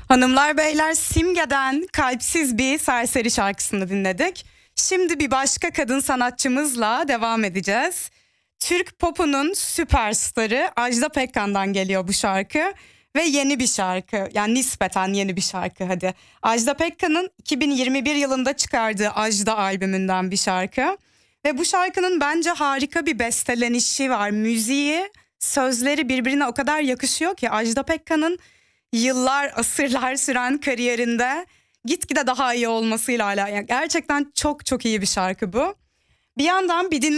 Hanımlar beyler, Simge'den Kalpsiz Bir Serseri şarkısını dinledik. Şimdi bir başka kadın sanatçımızla devam edeceğiz. Türk popunun süperstarı Ajda Pekkan'dan geliyor bu şarkı. Ve yeni bir şarkı, yani nispeten yeni bir şarkı hadi. Ajda Pekkan'ın 2021 yılında çıkardığı Ajda albümünden bir şarkı. Ve bu şarkının bence harika bir bestelenişi var. Müziği, sözleri birbirine o kadar yakışıyor ki Ajda Pekkan'ın yıllar, asırlar süren kariyerinde gitgide daha iyi olmasıyla alakalı. Yani gerçekten çok çok iyi bir şarkı bu. Bir yandan bir